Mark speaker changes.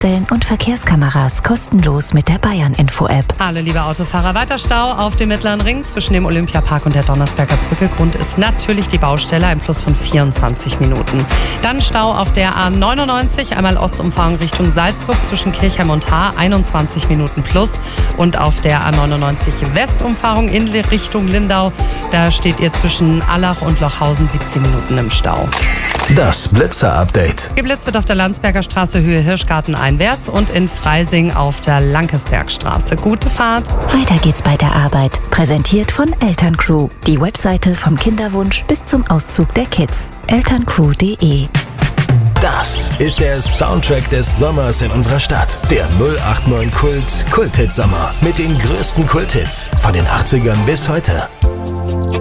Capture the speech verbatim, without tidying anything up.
Speaker 1: und Verkehrskameras kostenlos mit der Bayern-Info-App.
Speaker 2: Hallo liebe Autofahrer, weiter Stau auf dem Mittleren Ring zwischen dem Olympiapark und der Donnersberger Brücke. Grund ist natürlich die Baustelle, ein Plus von vierundzwanzig Minuten. Dann Stau auf der A neunundneunzig, einmal Ostumfahrung Richtung Salzburg zwischen Kirchheim und Haar, einundzwanzig Minuten plus. Und auf der A neunundneunzig Westumfahrung in Richtung Lindau, da steht ihr zwischen Allach und Lochhausen siebzehn Minuten im Stau.
Speaker 3: Das Blitzer-Update.
Speaker 2: Geblitzt wird auf der Landsberger Straße Höhe Hirschgarten einwärts und in Freising auf der Lankesbergstraße. Gute Fahrt.
Speaker 1: Weiter geht's bei der Arbeit. Präsentiert von Elterncrew. Die Webseite vom Kinderwunsch bis zum Auszug der Kids. elterncrew punkt de.
Speaker 3: Das ist der Soundtrack des Sommers in unserer Stadt. Der null acht neun Kult Kulthit Sommer mit den größten Kulthits von den achtzigern bis heute.